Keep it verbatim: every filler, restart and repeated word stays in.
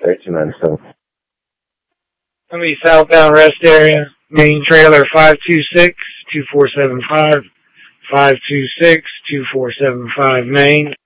thirty-two ninety-seven. Gonna be southbound rest area. Main trailer five two six, two four seven five. five two six, two four seven five main.